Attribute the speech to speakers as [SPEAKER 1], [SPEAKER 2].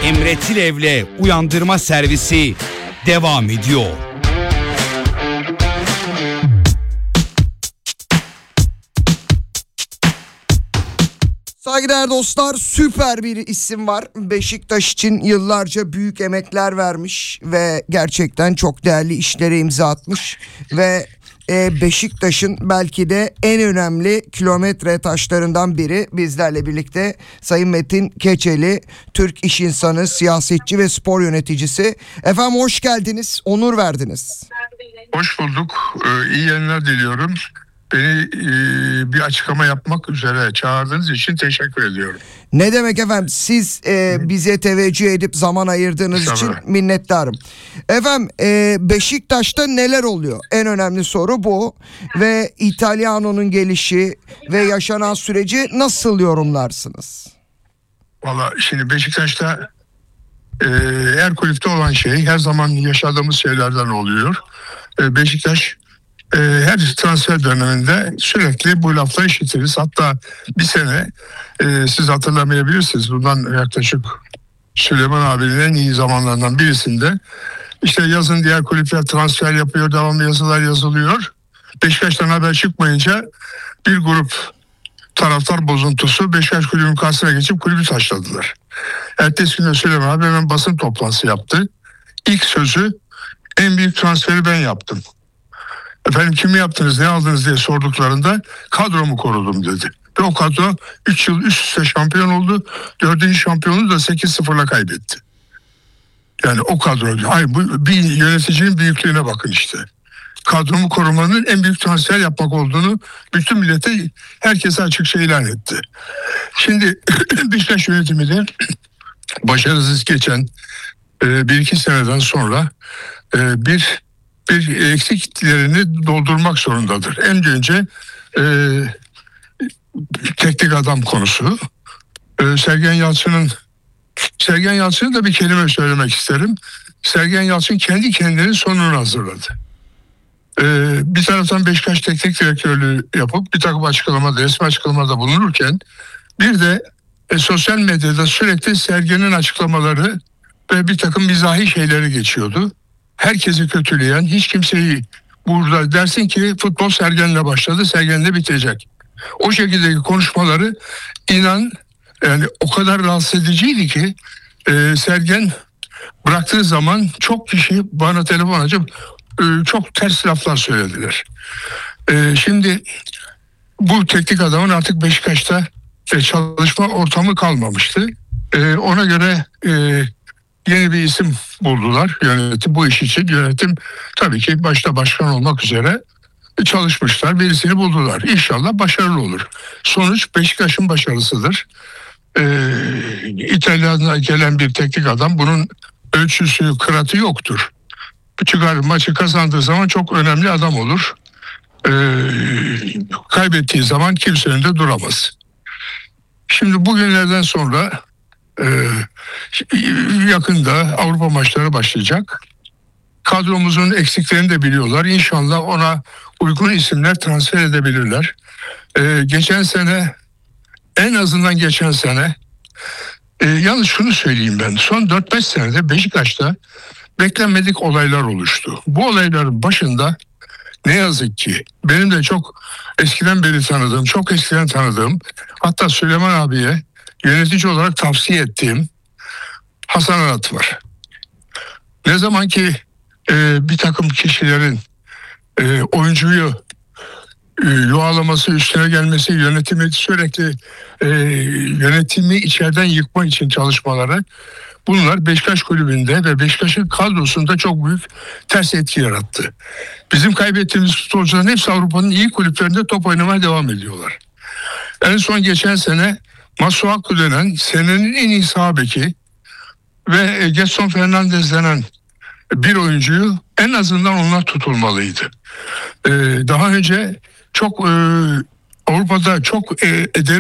[SPEAKER 1] Emre Tilev'le uyandırma servisi devam ediyor.
[SPEAKER 2] Saygıdeğer dostlar, süper bir isim var. Beşiktaş için yıllarca büyük emekler vermiş ve gerçekten çok değerli işlere imza atmış ve Beşiktaş'ın belki de en önemli kilometre taşlarından biri bizlerle birlikte Sayın Metin Keçeli, Türk iş insanı, siyasetçi ve spor yöneticisi. Efendim hoş geldiniz, onur verdiniz.
[SPEAKER 3] Hoş bulduk. İyi yayınlar diliyorum. Beni bir açıklama yapmak üzere çağırdığınız için teşekkür ediyorum.
[SPEAKER 2] Ne demek efendim, siz bize teveccüh edip zaman ayırdığınız için minnettarım. Efendim Beşiktaş'ta neler oluyor? En önemli soru bu. Ve İtalyano'nun gelişi ve yaşanan süreci nasıl yorumlarsınız?
[SPEAKER 3] Valla şimdi Beşiktaş'ta her kulüpte olan şey her zaman yaşadığımız şeylerden oluyor. Beşiktaş her transfer döneminde sürekli bu lafları işitiriz. Hatta bir sene siz hatırlamayabilirsiniz. Bundan yaklaşık Süleyman abinin en iyi zamanlarından birisinde işte yazın diğer kulüpler transfer yapıyor, devamlı yazılar yazılıyor. Beşiktaş'tan haber çıkmayınca bir grup taraftar bozuntusu Beşiktaş kulübünün karşısına geçip kulübü taşladılar. Ertesi gün Süleyman abi hemen basın toplantısı yaptı. İlk sözü, en büyük transferi ben yaptım. Efendim kimi yaptınız, ne aldınız diye sorduklarında kadromu korudum dedi. Ve o kadro 3 yıl üst üste şampiyon oldu. 4. şampiyonu da 8-0'la kaybetti. Yani o kadro. Hayır, bu bir yöneticinin büyüklüğüne bakın işte. Kadromu korumanın en büyük transfer yapmak olduğunu bütün millete, herkese açıkça ilan etti. Şimdi Beşiktaş yönetimi de başarısız geçen 1-2 seneden sonra bir eksiklerini doldurmak zorundadır. En önce teknik adam konusu. Sergen Yalçın'ın da bir kelime söylemek isterim. Sergen Yalçın kendi kendinin sonunu hazırladı. Bir taraftan Beşiktaş teknik direktörlüğü yapıp bir takım açıklamada, resmi açıklamada bulunurken bir de sosyal medyada sürekli Sergen'in açıklamaları ve bir takım mizahi şeyleri geçiyordu. Herkesi kötüleyen, hiç kimseyi, burada dersin ki futbol Sergen'le başladı, Sergen'le bitecek. O şekildeki konuşmaları inan yani o kadar rahatsız ediciydi ki Sergen bıraktığı zaman çok kişi bana telefon açıp çok ters laflar söylediler. Şimdi bu teknik adamın artık Beşiktaş'ta çalışma ortamı kalmamıştı. Ona göre yeni bir isim buldular yönetim bu iş için. Yönetim tabii ki başta başkan olmak üzere çalışmışlar. Birisini buldular. İnşallah başarılı olur. Sonuç Beşiktaş'ın başarısıdır. İtalya'dan gelen bir teknik adam, bunun ölçüsü, kıratı yoktur. Çıkar maçı kazandığı zaman çok önemli adam olur. Kaybettiği zaman kimsenin de duramaz. Şimdi bugünlerden sonra yakında Avrupa maçları başlayacak. Kadromuzun eksiklerini de biliyorlar. İnşallah ona uygun isimler transfer edebilirler. Geçen sene, en azından geçen sene, yalnız şunu söyleyeyim ben. Son 4-5 senede Beşiktaş'ta beklenmedik olaylar oluştu. Bu olayların başında ne yazık ki benim de çok eskiden beri tanıdığım, çok eskiden tanıdığım, hatta Süleyman abiye yönetici olarak tavsiye ettiğim Hasan Arat var. Ne zaman ki bir takım kişilerin oyuncuyu yuhalaması, üstüne gelmesi, yönetimi sürekli yönetimi içeriden yıkma için çalışmaları, bunlar Beşiktaş kulübünde ve Beşiktaş'ın kadrosunda çok büyük ters etki yarattı. Bizim kaybettiğimiz futbolcuların hepsi Avrupa'nın iyi kulüplerinde top oynamaya devam ediyorlar. En son geçen sene Masuaku denen senenin en iyi sağ beki ve Gedson Fernandes denen bir oyuncuyu en azından onlar tutulmalıydı. Daha önce çok Avrupa'da çok